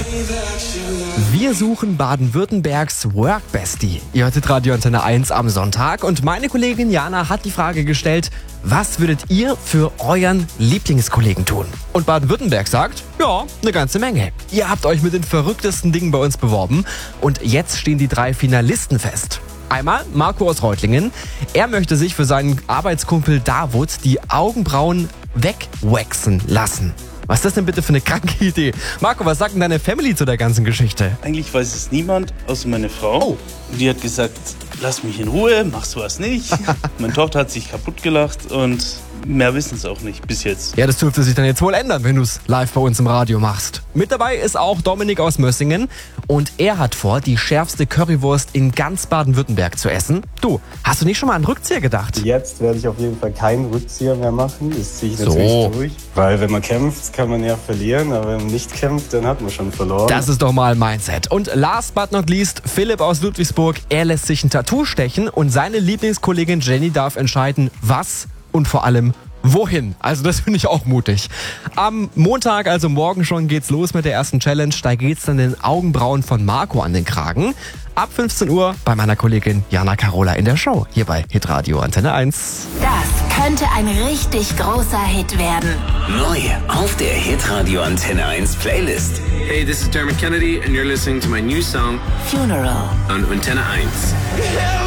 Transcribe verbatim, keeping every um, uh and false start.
Wir suchen Baden-Württembergs Workbestie. Ihr hörtet Radio Antenne eins am Sonntag und meine Kollegin Jana hat die Frage gestellt, was würdet ihr für euren Lieblingskollegen tun? Und Baden-Württemberg sagt, ja, eine ganze Menge. Ihr habt euch mit den verrücktesten Dingen bei uns beworben und jetzt stehen die drei Finalisten fest. Einmal Marco aus Reutlingen. Er möchte sich für seinen Arbeitskumpel Davut die Augenbrauen wegwaxen lassen. Was ist das denn bitte für eine kranke Idee? Marco, was sagt denn deine Family zu der ganzen Geschichte? Eigentlich weiß es niemand, außer meine Frau. Oh. Die hat gesagt, lass mich in Ruhe, mach sowas nicht. Meine Tochter hat sich kaputt gelacht und mehr wissen es auch nicht bis jetzt. Ja, das dürfte sich dann jetzt wohl ändern, wenn du es live bei uns im Radio machst. Mit dabei ist auch Dominik aus Mössingen und er hat vor, die schärfste Currywurst in ganz Baden-Württemberg zu essen. Du, hast du nicht schon mal an Rückzieher gedacht? Jetzt werde ich auf jeden Fall keinen Rückzieher mehr machen. Das ziehe ich So. natürlich durch. Weil wenn man kämpft, kann man ja verlieren, aber wenn man nicht kämpft, dann hat man schon verloren. Das ist doch mal ein Mindset. Und last but not least, Philipp aus Ludwigsburg. Er lässt sich ein Tattoo stechen und seine Lieblingskollegin Jenny darf entscheiden, was und vor allem wohin. Also das finde ich auch mutig. Am Montag, also morgen schon, geht's los mit der ersten Challenge. Da geht's dann den Augenbrauen von Marco an den Kragen. Ab fünfzehn Uhr bei meiner Kollegin Jana Carola in der Show. Hier bei Hitradio Antenne eins. Das könnte ein richtig großer Hit werden. Neu auf der Hitradio Antenne eins Playlist. Hey, this is Dermot Kennedy and you're listening to my new song Funeral. on Antenne eins.